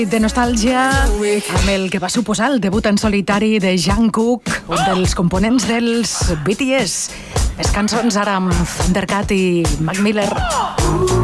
De nostàlgia amb el que va suposar el debut en solitari de Jungkook, un dels components dels BTS. Les cançons ara amb Thundercat i Mac Miller.